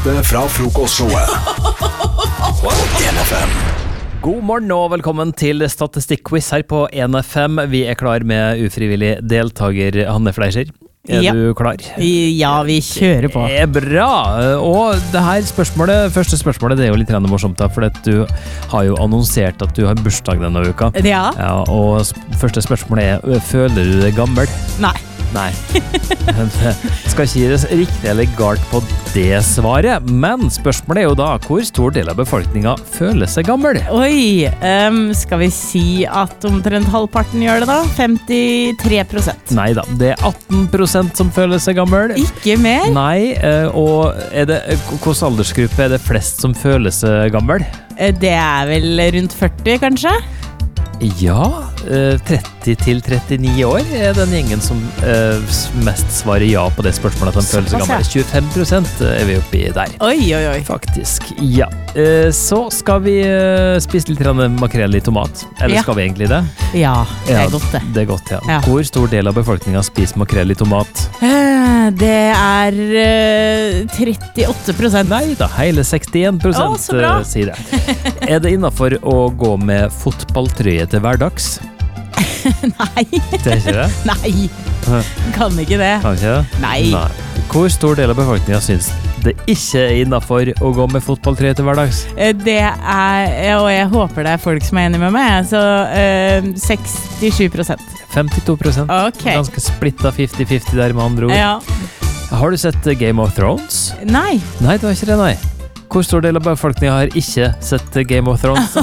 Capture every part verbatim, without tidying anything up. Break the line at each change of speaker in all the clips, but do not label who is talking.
Fra frokostshowet på en F M.
God morgen og velkommen til Statistikquiz her på en F M. Vi er klar med ufrivillig deltaker Hanne Fleischer. Er
ja.
du klar?
Ja, vi kjører på.
Det er bra. Og det her spørsmålet, første spørsmålet, det er jo litt morsomt da, for du har jo annonsert at du har bursdag denne uka.
Ja.
Ja, og første spørsmålet er, føler du deg gammel?
Nei.
Nei. Skal ikke gi det riktig eller galt på det svaret, men spørsmålet er jo da, hvor stor del av befolkningen føler seg gammel?
Oi, um, skal vi si at omtrent halvparten gjør det da? femtitre prosent.
Nei da, det er atten prosent som føler seg gammel.
Ikke mer?
Nei, og er det, hvilken aldersgruppe er det flest som føler seg gammel?
Det er vel rundt førti, kanskje?
Ja, tretti til trettini år er den gjengen som mest svarer ja på det spørsmålet at de føler seg gammel. tjuefem prosent er vi oppe i der.
Oi, oi, oi.
Faktisk, ja. Så skal vi spise litt makrell i tomat. Eller
ja.
skal vi egentlig det?
Ja, det er
ja,
godt det.
Det er godt, ja.
ja.
Hvor stor del av befolkningen spiser makrell i tomat?
Det er trettiåtte prosent.
Nei da, hele sekstien prosent
Å, så bra.
Sier det. Er det innenfor å gå med fotballtrøye til hverdags?
Nei.
Det er ikke det?
Nei, kan ikke det.
Kan ikke det?
Nei.
Nei. Hvor stor del av befolkningen synes det ikke er innenfor å gå med fotballtrøye til hverdags?
Det er, og jeg håper det er folk som er enige med meg, så uh, sekstisju prosent.
femtito prosent.
Okay.
Ganske splittet femti femti der med andre ord.
Ja.
Har du sett Game of Thrones?
Nei.
Nei, det var ikke det, nei. Hvor stor del av befolkningen har ikke sett Game of Thrones?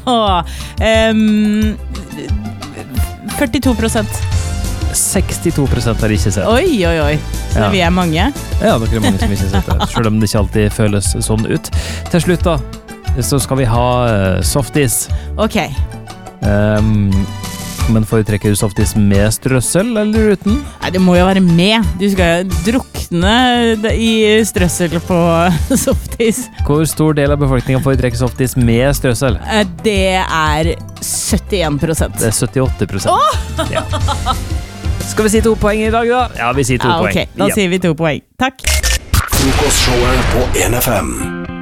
um, førtito prosent.
sekstito prosent har ikke sett.
Oi, oi, oi. Så
ja.
vi er mange.
Ja, dere er mange som ikke har sett det. Selv om det ikke alltid føles sånn ut. Til slutt da, så skal vi ha softis.
Ok.
Um, men foretrekker du softis med strøssel eller uten?
Nei, det må jo være med. Du skal jo drukne i strøssel på softis.
Hvor stor del av befolkningen foretrekker softis med strøssel?
Det er syttien prosent.
Det er syttiåtte prosent.
Oh!
Ja. Skal vi si to poeng i dag da? Ja, vi sier to
ja,
poeng.
Ok, da
ja.
sier vi to poeng. Takk.
Frokostshowet på en F M.